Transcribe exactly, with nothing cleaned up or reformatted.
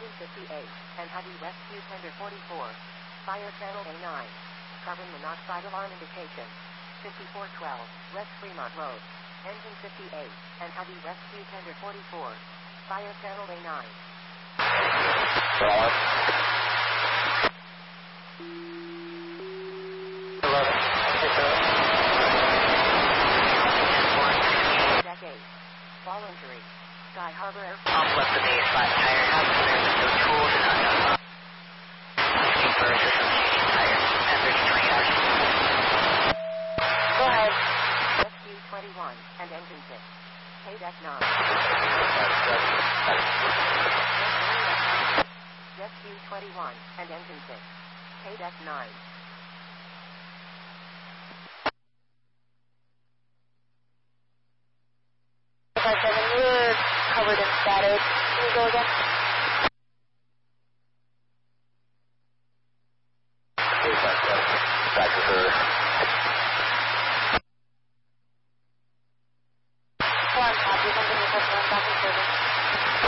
Engine fifty-eight, and heavy rescue tender forty-four. Fire channel A nine. Carbon monoxide alarm indication. fifty-four twelve, West Fremont Road. Engine fifty-eight, and heavy rescue tender forty-four. Fire channel A nine. Decade. Fall injury. Sky Harbor Air. Pump left the base, flat tire, house clear with no tools and unknown. Keeper system changing tire, ten thirty twenty hours. Go ahead. Rescue twenty-one, and engine six. K deck nine. Rescue twenty-one, and engine six. K deck nine. five seven, you're covered in static. Can you go again? Back to her. One, copy, something is back